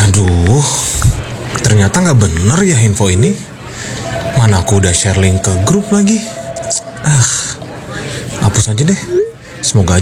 Aduh, ternyata nggak bener ya info ini. Mana aku udah share link ke grup lagi. Hapus aja deh. Semoga